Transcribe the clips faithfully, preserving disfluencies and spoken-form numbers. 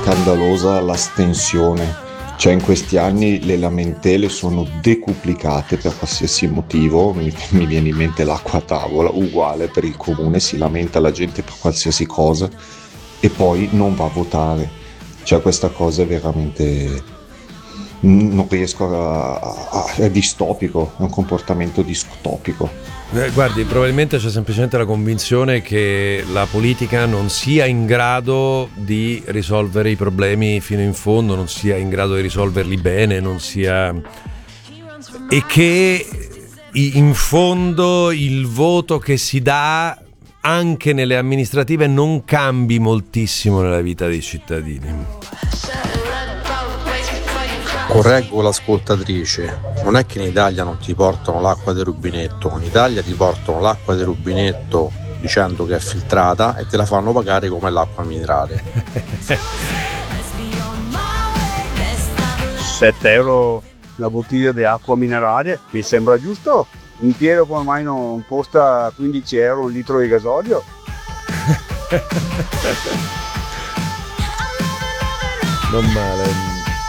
scandalosa la stensione. Cioè in questi anni le lamentele sono decuplicate per qualsiasi motivo, mi, mi viene in mente l'acqua a tavola, uguale per il comune, si lamenta la gente per qualsiasi cosa e poi non va a votare. Cioè questa cosa è veramente, non riesco a, a, è distopico, è un comportamento distopico. Eh, guardi, probabilmente c'è semplicemente la convinzione che la politica non sia in grado di risolvere i problemi fino in fondo, non sia in grado di risolverli bene, non sia... e che in fondo il voto che si dà anche nelle amministrative non cambi moltissimo nella vita dei cittadini. Correggo l'ascoltatrice, non è che in Italia non ti portano l'acqua del rubinetto, in Italia ti portano l'acqua del rubinetto dicendo che è filtrata e te la fanno pagare come l'acqua minerale. sette euro la bottiglia di acqua minerale, mi sembra giusto. Un Piero come mai non costa quindici euro un litro di gasolio? Non male.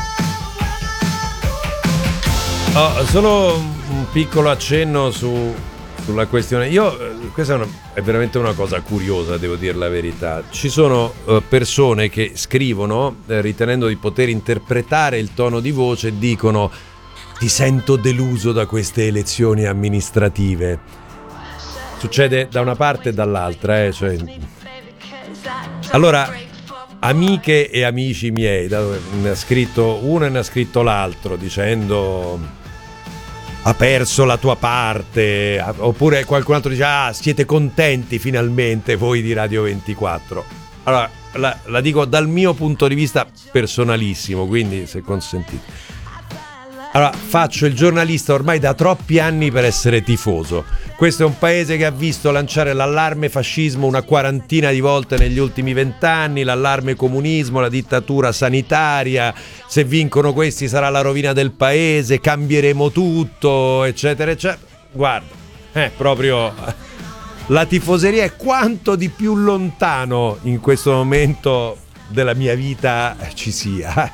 Oh, solo un piccolo accenno su, sulla questione. Io, questa è, una, è veramente una cosa curiosa, devo dire la verità. Ci sono uh, persone che scrivono, eh, ritenendo di poter interpretare il tono di voce, e dicono: ti sento deluso da queste elezioni amministrative. Succede da una parte e dall'altra, eh, cioè... Allora, amiche e amici miei, da dove ne ha scritto uno e ne ha scritto l'altro, dicendo ha perso la tua parte, oppure qualcun altro dice ah, siete contenti finalmente voi di Radio ventiquattro. Allora, la, la dico dal mio punto di vista personalissimo, quindi se consentite. Allora, faccio il giornalista ormai da troppi anni per essere tifoso. Questo è un paese che ha visto lanciare l'allarme fascismo una quarantina di volte negli ultimi vent'anni, l'allarme comunismo, la dittatura sanitaria, se vincono questi sarà la rovina del paese, cambieremo tutto, eccetera, eccetera. Guarda, è proprio... la tifoseria è quanto di più lontano in questo momento della mia vita ci sia.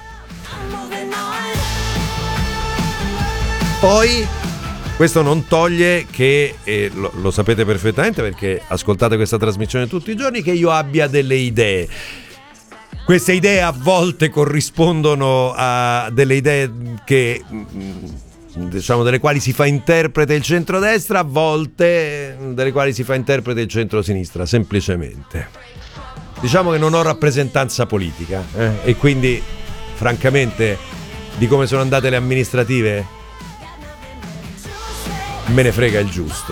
Poi questo non toglie che, eh, lo, lo sapete perfettamente perché ascoltate questa trasmissione tutti i giorni, che io abbia delle idee. Queste idee a volte corrispondono a delle idee che, diciamo, delle quali si fa interprete il centrodestra, a volte delle quali si fa interprete il centrosinistra, semplicemente. Diciamo che non ho rappresentanza politica, eh, e quindi, francamente, di come sono andate le amministrative me ne frega il giusto.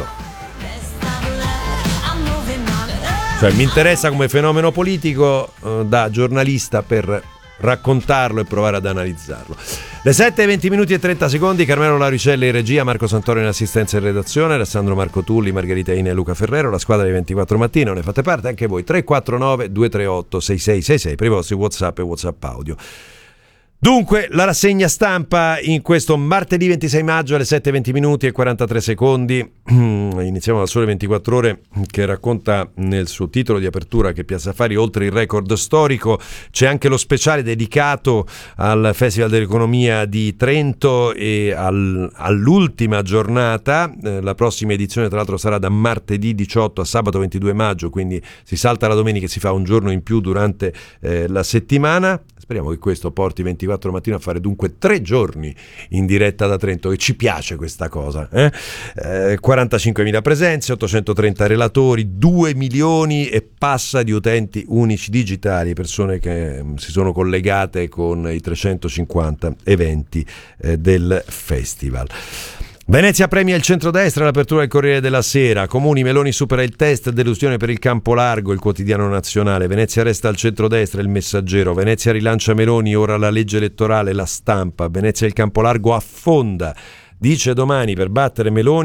Cioè mi interessa come fenomeno politico eh, da giornalista per raccontarlo e provare ad analizzarlo. Le sette e venti minuti e trenta secondi, Carmelo Lauricelli in regia, Marco Santoro in assistenza e redazione, Alessandro Marco Tulli, Margherita Ina e Luca Ferrero, la squadra dei ventiquattro Mattino, ne fate parte anche voi. Tre quattro nove due tre otto sei sei sei sei per i vostri WhatsApp e WhatsApp audio. Dunque, la rassegna stampa in questo martedì ventisei maggio alle sette e venti minuti e quarantatré secondi. Iniziamo dal Sole ventiquattro Ore, che racconta nel suo titolo di apertura che Piazza Affari, oltre il record storico, c'è anche lo speciale dedicato al Festival dell'Economia di Trento e al, all'ultima giornata. Eh, la prossima edizione tra l'altro sarà da martedì diciotto a sabato ventidue maggio, quindi si salta la domenica e si fa un giorno in più durante eh, la settimana. Speriamo che questo porti ventiquattro Mattino a fare dunque tre giorni in diretta da Trento, e ci piace questa cosa. Eh? Eh, quarantacinquemila presenze, ottocentotrenta relatori, due milioni e passa di utenti unici digitali, persone che mh, si sono collegate con i trecentocinquanta eventi eh, del festival. Venezia premia il centrodestra, l'apertura del Corriere della Sera. Comuni, Meloni supera il test, delusione per il campo largo, il Quotidiano Nazionale. Venezia resta al centrodestra, il Messaggero. Venezia rilancia Meloni, ora la legge elettorale, la Stampa. Venezia il campo largo affonda, dice Domani, per battere Meloni